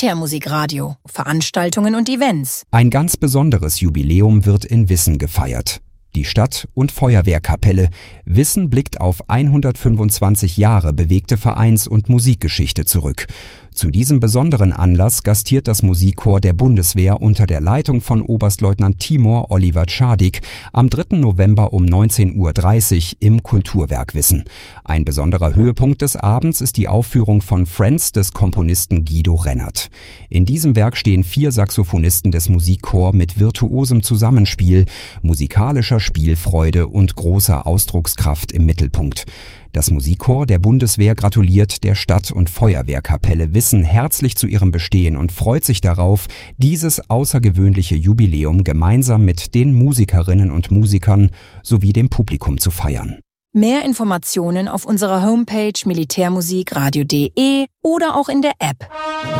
Militärmusikradio, Veranstaltungen und Events. Ein ganz besonderes Jubiläum wird in Wissen gefeiert. Die Stadt- und Feuerwehrkapelle Wissen blickt auf 125 Jahre bewegte Vereins- und Musikgeschichte zurück. Zu diesem besonderen Anlass gastiert das Musikchor der Bundeswehr unter der Leitung von Oberstleutnant Timur Oliver Czadik am 3. November um 19:30 Uhr im Kulturwerk Wissen. Ein besonderer Höhepunkt des Abends ist die Aufführung von Friends des Komponisten Guido Rennert. In diesem Werk stehen 4 Saxophonisten des Musikchors mit virtuosem Zusammenspiel, musikalischer Spielfreude und großer Ausdruckskraft im Mittelpunkt. Das Musikchor der Bundeswehr gratuliert der Stadt- und Feuerwehrkapelle Wissen herzlich zu ihrem Bestehen und freut sich darauf, dieses außergewöhnliche Jubiläum gemeinsam mit den Musikerinnen und Musikern sowie dem Publikum zu feiern. Mehr Informationen auf unserer Homepage militärmusikradio.de oder auch in der App.